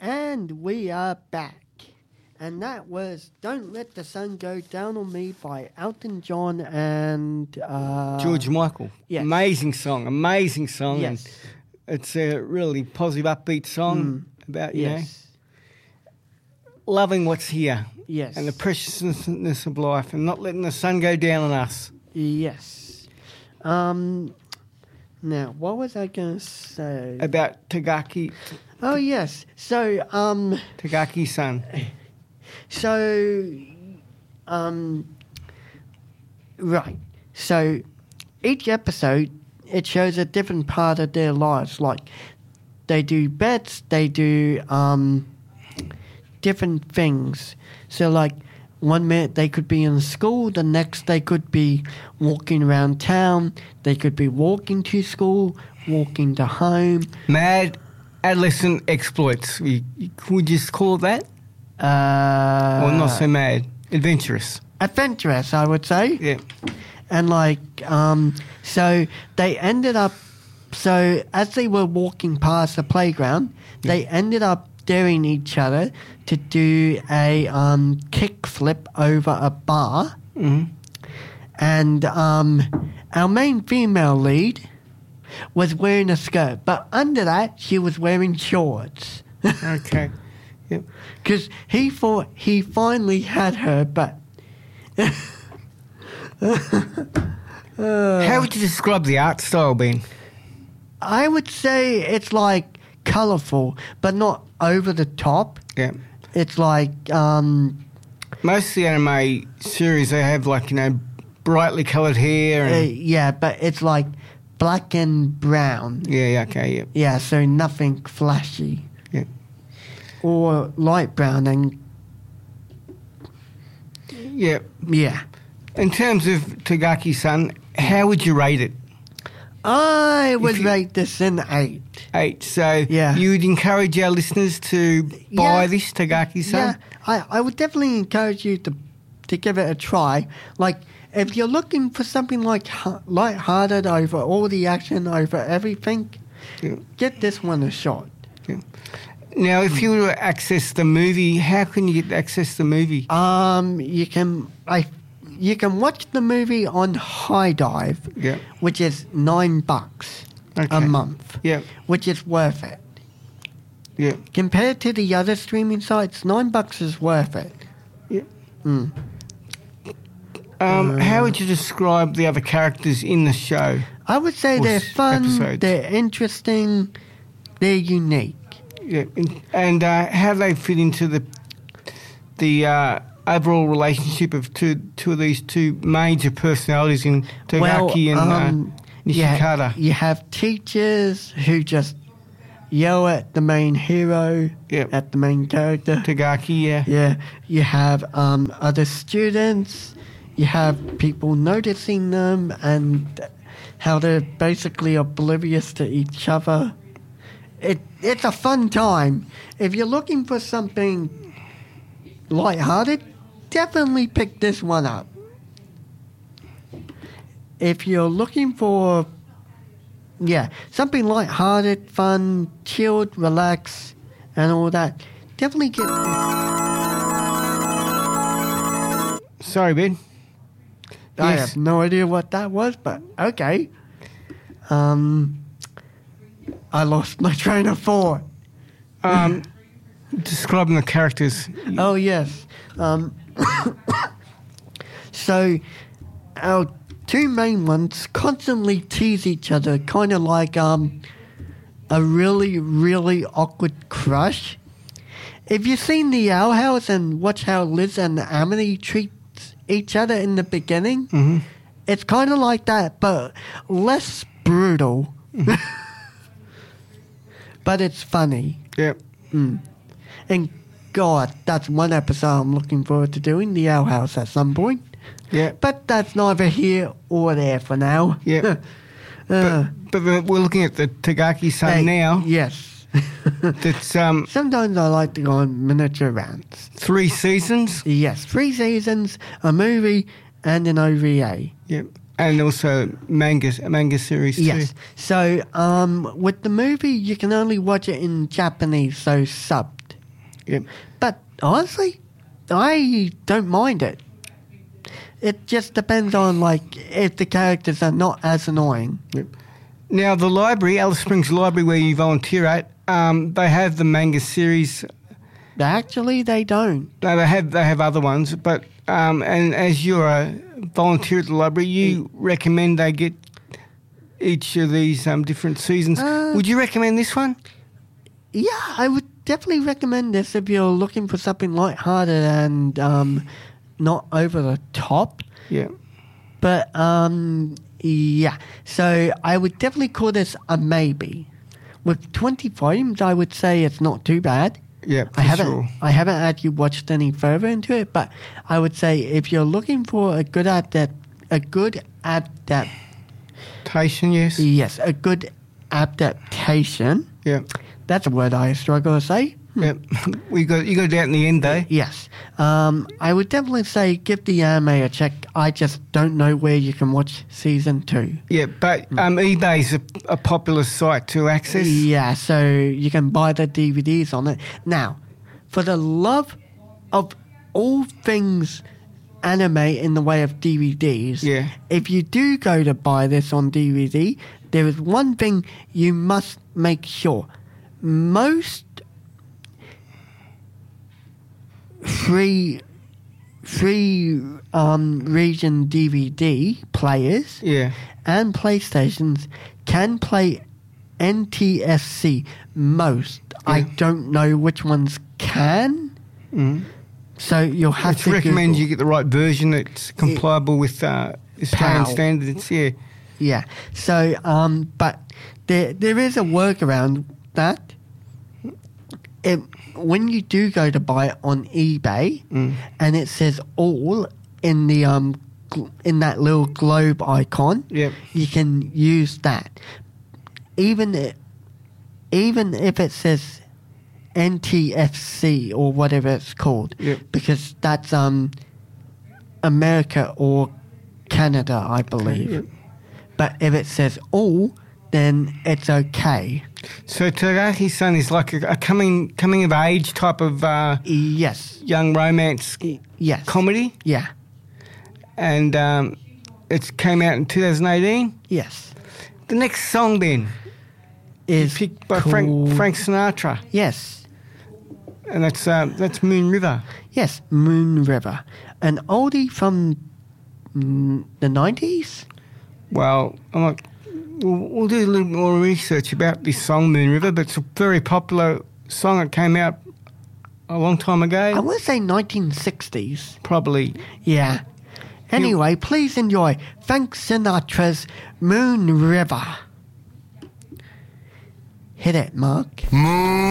And we are back. And that was Don't Let the Sun Go Down on Me by Elton John and... George Michael. Yes. Amazing song. Yes. And it's a really positive, upbeat song about, you know, loving what's here. Yes. And the preciousness of life and not letting the sun go down on us. Yes. Now, what was I going to say? About Tagaki. Oh, yes. So, Tagaki-san. Right. So, each episode, it shows a different part of their lives. Like, they do bets, they do different things. So, like, 1 minute they could be in school, the next they could be walking around town, they could be walking to school, walking to home. Mad adolescent exploits. We would just call it that? Or not so mad. Adventurous. Adventurous, I would say. Yeah. And like, so they ended up, so as they were walking past the playground, they ended up daring each other to do a kick flip over a bar. Mm-hmm. And our main female lead was wearing a skirt, but under that she was wearing shorts. Okay. Yep. Because he thought he finally had her, but... How would you describe the art style, Ben? I would say it's like colourful, but not over the top. Yeah. It's like... Most of the anime series, they have like, you know, brightly coloured hair. And yeah, but it's like black and brown. yeah, okay, yeah. Yeah, so nothing flashy. Yeah. Or light brown and... Yeah. Yeah. In terms of Tagaki-san, how would you rate it? I would rate this an 8. 8. So Yeah. you would encourage our listeners to buy this Tagaki-san? Yeah, I would definitely encourage you to give it a try. Like, if you're looking for something like light-hearted over all the action, over everything, get this one a shot. Yeah. Now, if you were to access the movie, how can you access the movie? You can watch the movie on High Dive, which is $9 a month, which is worth it. Yeah. Compared to the other streaming sites, $9 is worth it. Yeah. How would you describe the other characters in the show? I would say they're fun, episodes? they're interesting, they're unique. Yeah, and how they fit into the overall relationship of two of these two major personalities in Tagaki and Nishikata. You have teachers who just yell at the main hero, at the main character. Tagaki, Yeah, you have other students, you have people noticing them and how they're basically oblivious to each other. It's a fun time. If you're looking for something lighthearted, definitely pick this one up. If you're looking for, something lighthearted, fun, chilled, relax, and all that, definitely get... Sorry, Ben. I have no idea what that was, but okay. I lost my train of thought. Describing the characters. Oh, yes. So, our two main ones constantly tease each other, kind of like a really, really awkward crush. If you've seen The Owl House and watch how Liz and Amity treat each other in the beginning, it's kind of like that, but less brutal. But it's funny. Yep. And God, that's one episode I'm looking forward to doing, The Owl House, at some point. Yeah. But that's neither here or there for now. Yeah. But we're looking at the Tagaki-san now. Yes. That's Sometimes I like to go on miniature rants. 3 seasons. Yes, 3 seasons, a movie, and an OVA. Yep. And also a manga series too. Yes. So with the movie, you can only watch it in Japanese, so subbed. Yep. But honestly, I don't mind it. It just depends on, like, if the characters are not as annoying. Yep. Now, the library, Alice Springs Library, where you volunteer at, they have the manga series. Actually, they don't. No, they have other ones, but and as you're a volunteer at the library, you recommend they get each of these different seasons. Would you recommend this one? Yeah, I would definitely recommend this if you're looking for something lighthearted and not over the top. Yeah. But yeah, so I would definitely call this a maybe. With 20 volumes, I would say it's not too bad. Yeah, I haven't actually watched any further into it, but I would say if you're looking for a good adaptation, yes. Yes, a good adaptation. Yeah. That's a word I struggle to say. Yeah, you got it out in the end, though. Yes. I would definitely say give the anime a check. I just don't know where you can watch season 2. Yeah, but eBay's a popular site to access. Yeah, so you can buy the DVDs on it. Now, for the love of all things anime in the way of DVDs, yeah. If you do go to buy this on DVD, there is one thing you must make sure. Most free region DVD players and PlayStations can play NTSC. Most. Yeah. I don't know which ones can. Mm. So you'll have to recommend you get the right version that's compliable with Australian standards. Yeah. Yeah. So, but there is a workaround that. When you do go to buy it on eBay, and it says all in the in that little globe icon, you can use that. Even if it says NTFC or whatever it's called, because that's America or Canada, I believe. Yep. But if it says all, then it's okay. So Tadaaki-san is like a coming of age type of yes, young romance comedy? Yeah. And it came out in 2018? Yes. The next song then is picked by Frank Sinatra. Yes. And that's Moon River. Yes, Moon River. An oldie from the 90s? Well, we'll do a little more research about this song, Moon River, but it's a very popular song. It came out a long time ago. I want to say 1960s. Probably. Yeah. Anyway, please enjoy Frank Sinatra's Moon River. Hit it, Mark. Moon